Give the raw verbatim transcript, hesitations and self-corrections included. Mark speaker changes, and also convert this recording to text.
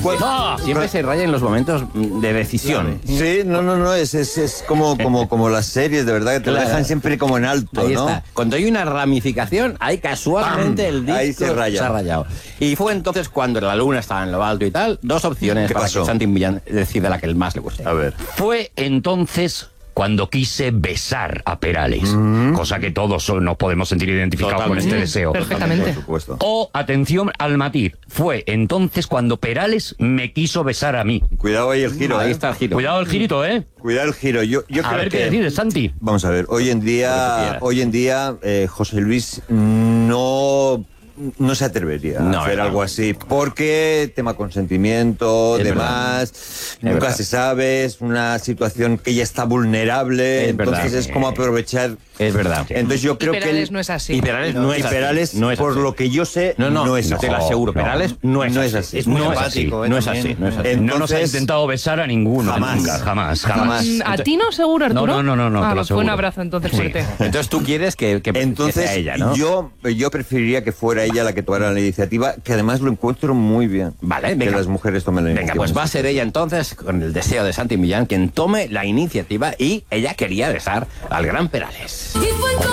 Speaker 1: No, siempre se raya en los momentos de decisión.
Speaker 2: Sí, no, no, no, es, es, es como, como, como las series, de verdad, que te lo
Speaker 1: Claro.
Speaker 2: dejan siempre como en alto,
Speaker 1: Ahí
Speaker 2: ¿no?
Speaker 1: está. Cuando hay una ramificación, ahí casualmente el disco
Speaker 2: Ahí se raya.
Speaker 1: ha rayado. Y fue entonces cuando la luna estaba en lo alto y tal, dos opciones
Speaker 2: ¿Qué
Speaker 1: para
Speaker 2: pasó?
Speaker 1: que Santi Millán decida la que el más le guste.
Speaker 2: A ver.
Speaker 3: Fue entonces cuando quise besar a Perales, cosa que todos nos podemos sentir identificados
Speaker 1: Totalmente.
Speaker 3: con este deseo.
Speaker 4: Perfectamente.
Speaker 2: Por supuesto.
Speaker 3: O, atención al matiz, fue entonces cuando Perales me quiso besar a mí.
Speaker 2: Cuidado ahí el giro,
Speaker 1: Ahí
Speaker 2: ¿eh?
Speaker 1: está el giro.
Speaker 3: Cuidado el girito, ¿eh?
Speaker 2: Cuidado el giro. Yo, yo
Speaker 3: A
Speaker 2: creo
Speaker 3: ver
Speaker 2: que...
Speaker 3: qué decides, Santi.
Speaker 2: Vamos a ver, hoy en
Speaker 1: Lo que tú
Speaker 2: día,
Speaker 1: quieras.
Speaker 2: hoy en día eh, José Luis no, no se atrevería
Speaker 1: No,
Speaker 2: a hacer
Speaker 1: no.
Speaker 2: algo así, porque tema consentimiento,
Speaker 1: Es
Speaker 2: demás, nunca
Speaker 1: verdad.
Speaker 2: se sabe, es una situación que ya está vulnerable,
Speaker 1: Es
Speaker 2: entonces
Speaker 1: verdad.
Speaker 2: es como aprovechar.
Speaker 1: Es verdad.
Speaker 2: Entonces yo
Speaker 4: Y
Speaker 2: creo que
Speaker 4: Perales
Speaker 2: él-
Speaker 4: no es así.
Speaker 1: Y Perales no,
Speaker 2: y
Speaker 1: es así.
Speaker 2: Perales,
Speaker 1: no es
Speaker 2: por
Speaker 1: así.
Speaker 2: lo que yo sé,
Speaker 1: No, no,
Speaker 2: no es
Speaker 1: no
Speaker 2: así.
Speaker 1: te lo aseguro.
Speaker 3: no.
Speaker 1: Perales no es
Speaker 2: No
Speaker 1: así.
Speaker 2: es así.
Speaker 1: Es
Speaker 2: muy
Speaker 1: no es
Speaker 5: empático,
Speaker 1: así.
Speaker 5: ¿eh?
Speaker 1: No es
Speaker 5: También.
Speaker 1: así. No es así.
Speaker 2: En-
Speaker 3: No nos ha
Speaker 2: Entonces-
Speaker 3: intentado besar a ninguno.
Speaker 2: Jamás.
Speaker 3: Nunca, jamás, jamás.
Speaker 2: Jamás.
Speaker 4: Mm, ¿A ti no, seguro, Arturo?
Speaker 3: No, no, no, no,
Speaker 4: Ah,
Speaker 3: te lo
Speaker 4: fue un
Speaker 3: aseguro.
Speaker 4: abrazo entonces
Speaker 3: Sí.
Speaker 4: fuerte.
Speaker 1: Entonces tú quieres que, que,
Speaker 2: Entonces,
Speaker 1: que sea ella, ¿no?
Speaker 2: yo, yo preferiría que fuera ella la que tomara la iniciativa, que además lo encuentro muy bien.
Speaker 1: Vale,
Speaker 2: que
Speaker 1: venga.
Speaker 2: las mujeres tomen la
Speaker 1: Venga,
Speaker 2: iniciativa.
Speaker 1: pues va a ser ella entonces, con el deseo de Santi Millán, quien tome la iniciativa y ella quería besar al gran Perales.
Speaker 6: Y fue